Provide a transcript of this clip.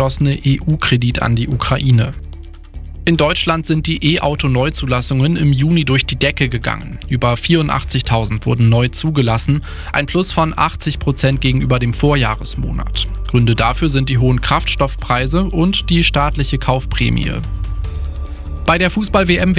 abgeschlossene EU-Kredit an die Ukraine. In Deutschland sind die E-Auto-Neuzulassungen im Juni durch die Decke gegangen. Über 84.000 wurden neu zugelassen, ein Plus von 80% gegenüber dem Vorjahresmonat. Gründe dafür sind die hohen Kraftstoffpreise und die staatliche Kaufprämie. Bei der Fußball-WM